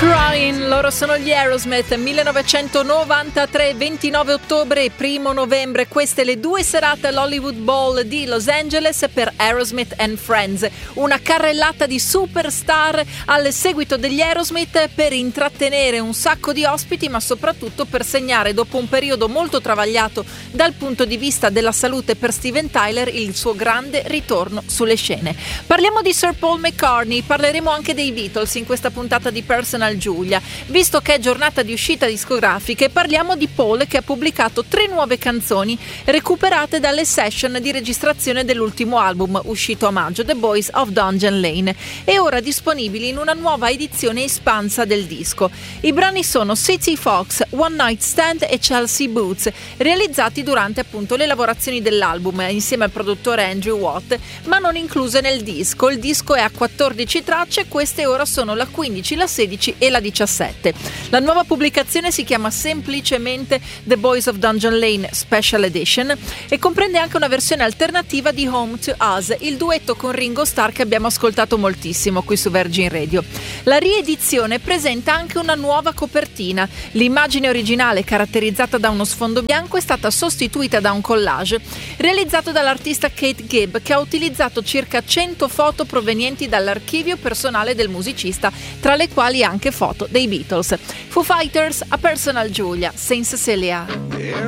Crying, loro sono gli Aerosmith, 1993, 29 ottobre e 1 novembre, queste le due serate all'Hollywood Bowl di Los Angeles per Aerosmith and Friends, una carrellata di superstar al seguito degli Aerosmith per intrattenere un sacco di ospiti, ma soprattutto per segnare, dopo un periodo molto travagliato dal punto di vista della salute per Steven Tyler, il suo grande ritorno sulle scene. Parliamo di Sir Paul McCartney, parleremo anche dei Beatles in questa puntata di Personal Giulia. Visto che è giornata di uscita discografiche, parliamo di Paul, che ha pubblicato 3 nuove canzoni recuperate dalle session di registrazione dell'ultimo album uscito a maggio, The Boys of Dungeon Lane, e ora disponibili in una nuova edizione espansa del disco. I brani sono City Fox, One Night Stand e Chelsea Boots, realizzati durante appunto le lavorazioni dell'album insieme al produttore Andrew Watt, ma non incluse nel disco. Il disco è a 14 tracce, queste ora sono la 15, la 16 e la 17. La nuova pubblicazione si chiama semplicemente The Boys of Dungeon Lane Special Edition e comprende anche una versione alternativa di Home to Us, il duetto con Ringo Starr che abbiamo ascoltato moltissimo qui su Virgin Radio. La riedizione presenta anche una nuova copertina. L'immagine originale, caratterizzata da uno sfondo bianco, è stata sostituita da un collage realizzato dall'artista Kate Gibb, che ha utilizzato circa 100 foto provenienti dall'archivio personale del musicista, tra le quali anche foto dei Beatles. Foo Fighters, A Personal Giulia, Saint Cecilia.